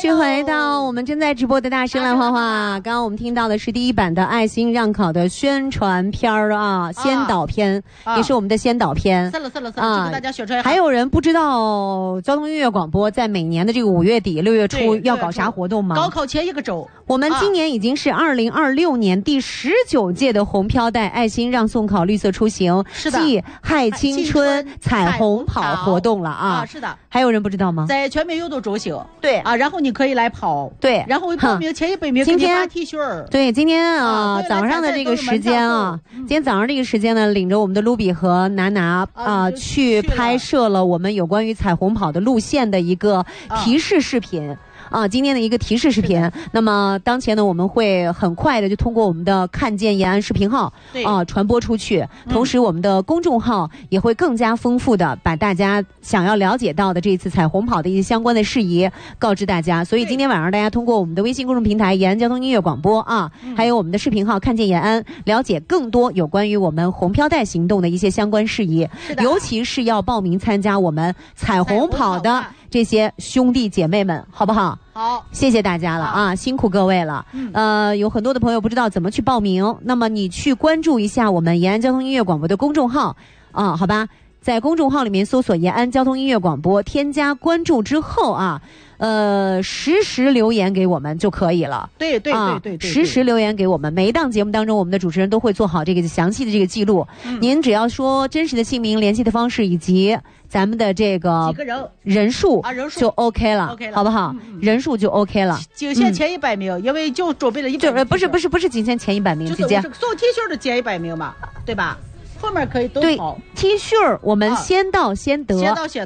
续回到我们正在直播的大声来画画。刚刚我们听到的是第一版的爱心让考的宣传片啊，先导片，也是我们的先导片。 是了，就跟大家宣传。 还有人不知道交通音乐广播在每年的这个5月底6月初要搞啥活动吗？ 高考前1个周。 我们今年已经是2026年第19届的红飘带爱心让送考绿色出行暨嗨青春彩虹跑活动了啊！ 是的。 还有人不知道吗？ 在全民运动中心。 对啊，然后你可以来跑。 对， 然后报名前100名给你发 T 恤。 对，今天早上的这个时间啊，今天早上这个时间呢，领着我们的卢比和娜娜去拍摄了我们有关于彩虹跑的路线的一个提示视频。今天的一个提示视频。那么当前呢，我们会很快的就通过我们的看见延安视频号传播出去，同时我们的公众号也会更加丰富的把大家想要了解到的这一次彩虹跑的一些相关的事宜告知大家。所以今天晚上大家通过我们的微信公众平台延安交通音乐广播还有我们的视频号看见延安，了解更多有关于我们红飘带行动的一些相关事宜，尤其是要报名参加我们彩虹跑的这些兄弟姐妹们，好不好？ 好， 谢谢大家了辛苦各位了。有很多的朋友不知道怎么去报名，那么你去关注一下我们延安交通音乐广播的公众号好吧，在公众号里面搜索延安交通音乐广播，添加关注之后实时留言给我们就可以了。 对， 实时留言给我们。每一档节目当中，我们的主持人都会做好这个详细的这个记录。您只要说真实的姓名、联系的方式以及咱们的这个人数就 OK 了，好不好？人数就 OK 了。 仅限前100名，因为就准备了100名。 不是仅限前100名， 就是送 T 恤的前100名嘛，对吧？后面可以都跑。 T 恤我们先到先得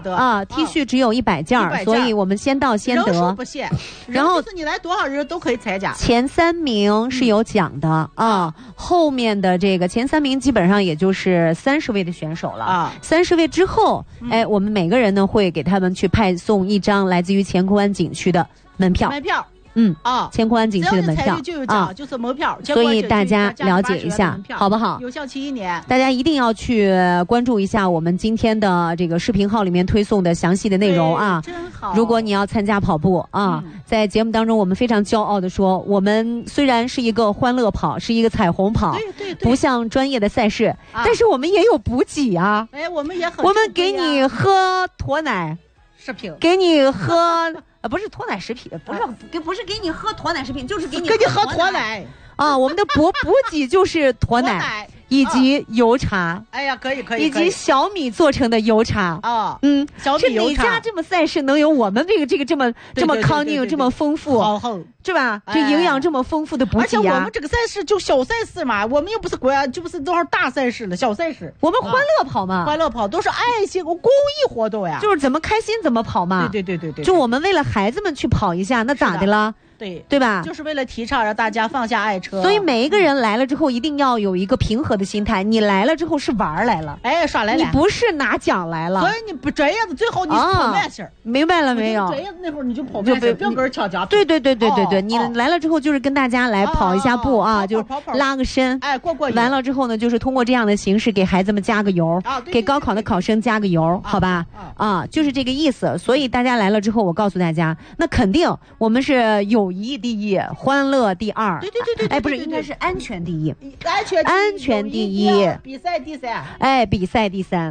，T 恤只有100件，所以我们先到先得， 人数不限。然后就是你来多少人都可以参加。 前3名是有奖的后面的这个前3名基本上也就是30位的选手了30位之后，我们每个人呢会给他们去派送一张来自于乾坤湾景区的门票。乾坤湾景区的门票就是门票， 所以大家了解一下，好不好？ 有效期1年。 大家一定要去关注一下我们今天的这个视频号里面推送的详细的内容真好。 如果你要参加跑步在节目当中，我们非常骄傲的说，我们虽然是一个欢乐跑，是一个彩虹跑， 对， 不像专业的赛事，但是我们也有补给我们也很， 我们给你喝鸵奶食品， 给你喝。不是鸵奶食品，不是给你喝鸵奶食品，就是给你喝鸵奶我们的补给就是鸵奶以及油茶。 哎呀，可以， 以及小米做成的油茶小米油茶。 你家这么赛事能有我们这个这么康宁这么丰富，是吧？这营养这么丰富的补给而且我们这个赛事就小赛事嘛，我们又不是就不是多少大赛事了，小赛事。 我们欢乐跑嘛， 欢乐跑都是爱心公益活动呀， 就是怎么开心怎么跑嘛。 对， 就我们为了孩子们去跑一下，那咋的了？对吧？ 就是为了提倡让大家放下爱车。 所以每一个人来了之后，一定要有一个平和的心态。你来了之后是玩来了， 耍来了， 你不是拿奖来了。 所以你不专业的最好你跑慢些。 明白了没有？ 专业的那会儿你就跑慢些，不要跟人抢夹。 对，你来了之后就是跟大家来跑一下步就是拉个伸。 过完了之后呢，就是通过这样的形式给孩子们加个油，给高考的考生加个油，好吧？就是这个意思。所以大家来了之后，我告诉大家，那肯定我们是友谊第一，欢乐第2。 对， 不是，应该是安全第一， 安全第一， 比赛第3。 比赛第3。